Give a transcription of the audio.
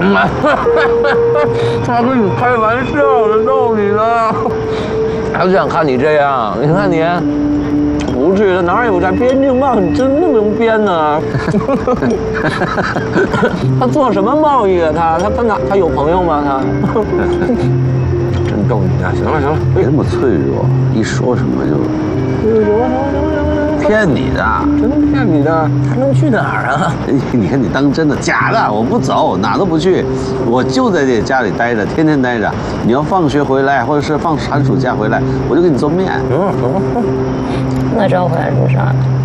他跟你开玩笑的，逗你呢。还不想看你这样？你看你，不去，他哪有在边境贸易真的能编呢？他做什么贸易啊？他有朋友吗？他真逗你呢。行了行了， 别那么脆弱，一说什么就。骗你的， 真骗你的，还能去哪儿啊？ 你看你当真的？假的，我不走，哪都不去，我就在这家里待着，天天待着。你要放学回来，或者是放寒暑假回来，我就给你做面。 那这要回来路上，